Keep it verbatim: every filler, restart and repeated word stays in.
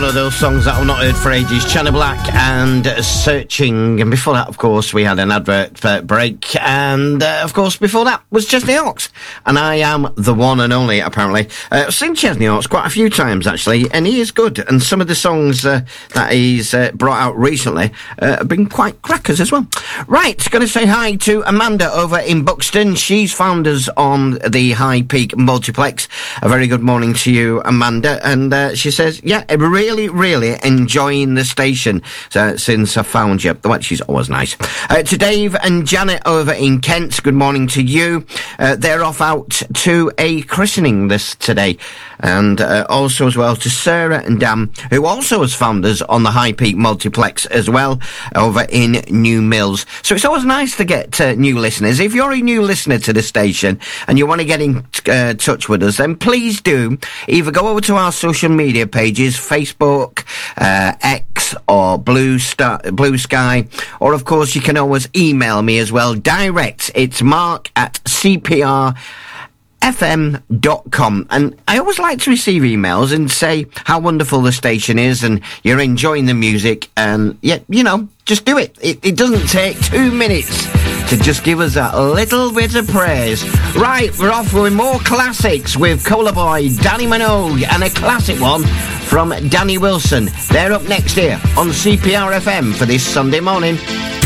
of those songs that I've not heard for ages. Channa Black and Searching. And before that, of course, we had an advert for break. And, uh, of course, before that was Chesney Hawkes. And I am the one and only, apparently. Uh, I've seen Chesney Hawkes quite a few times, actually. And he is good. And some of the songs uh, that he's uh, brought out recently uh, have been quite crackers as well. Right, going to say hi to Amanda over in Buxton. She's found us on the High Peak Multiplex. A very good morning to you, Amanda. And uh, she says, yeah, really, really enjoying the station uh, since I found you. Well, she's always nice. Uh, to Dave and Janet over in Kent, good morning to you. Uh, they're off out to a christening this today. And uh, also as well to Sarah and Dan, who also has found us on the High Peak Multiplex as well, over in New Mills. So it's always nice to get uh, new listeners. If you're a new listener to the station and you want to get in uh, touch with us, then please do either go over to our social media pages, Facebook, uh, X, or Blue Star, Blue Sky, or of course you can always email me as well, direct. It's mark at c p r f m dot com. And I always like to receive emails and say how wonderful the station is and you're enjoying the music, and yeah, you know, just do it. It, it doesn't take two minutes to just give us that little bit of praise. Right, we're off with more classics with Cola Boy, Danny Minogue, and a classic one from Danny Wilson. They're up next here on C P R F M for this Sunday morning.